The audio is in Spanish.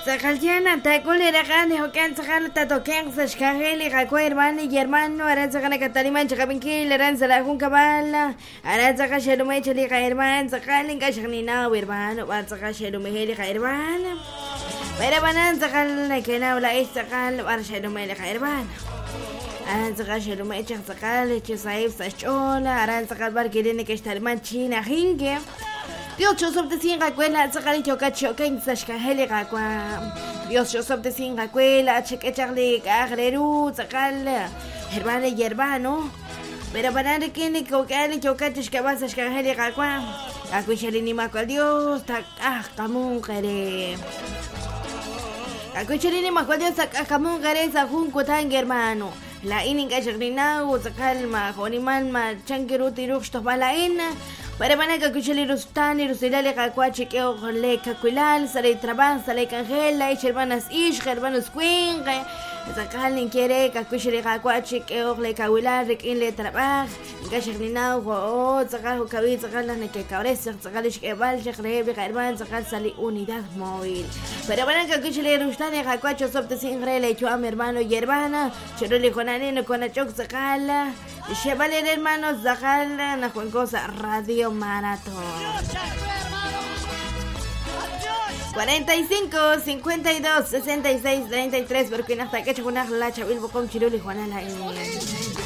Zakaltiana, Takuli, Ragani, Hokan, Sakalta, Token, Sashkaheli, Rakua, hermano y hermano, Aranzakana, Catalima, Chakapinki, Aranzala, Juncabala, Aranzaka, Shelumecheli, hermano, Zakalin, Kashanina, hermano, Batzaka, Shelumeheli, hermano. Pero Banan, Zakal, que no habla Istakal, Barshelumele, hermano. Aranzaka, Shelumecha, Zakal, Chisaif, Sachola, Aranzakal, Barkirin, que está el manchina, Hinke. Dios yo soy de cinga cuela, sacar y chocar choque en Sashkaheli Gakwa. Dios yo soy de cinga cuela, cheque charlie, carreru, sacar hermano y hermano. Pero para que quien coquel y chocar chishkabas Sashkaheli Gakwa. Acuichelini maco Dios, tak camun care. Acuichelini maco Dios, tak camun care, sajun kutang hermano. La ininga chagrinau, sakalma, honiman ma chankiru tirux tobalaina. Para que kucheli rustani rusilale kakwachi que le kakulal sale traban sale cangela y hermanas hermanos queen sakalin quiere kakucheli kakwachi que le kawilar rekin le trabaj gashagninau o sakal kawi sakal ne que cabres sakal que val jrebe herman sakal sale unidad móvil. Pero que kucheli rustani kakwachi sobte sin rele yo a mi hermano y hermana chorole con aneno con achok sakala Chevale hermanos Zakala na cosa Radio Maratón 45 52 66 33 porque hasta que chagunar la chavilbo con chiruli Juana la